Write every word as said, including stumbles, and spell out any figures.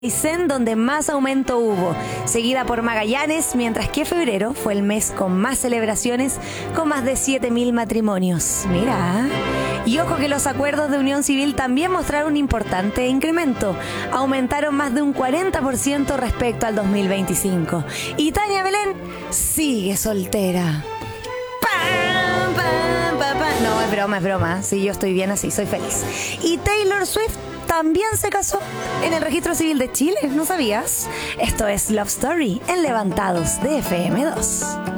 Aysén, donde más aumento hubo, seguida por Magallanes, mientras que febrero fue el mes con más celebraciones, con más de siete mil matrimonios. Mira. Y ojo que los acuerdos de unión civil también mostraron un importante incremento. Aumentaron más de un cuarenta por ciento respecto al dos mil veinticinco. Y Tania Belén sigue soltera. ¡Pam, pam, pam, pam! No, es broma, es broma. Sí, yo estoy bien así, soy feliz. Y Taylor Swift también se casó en el Registro Civil de Chile, ¿no sabías? Esto es Love Story en Levantados de F M dos.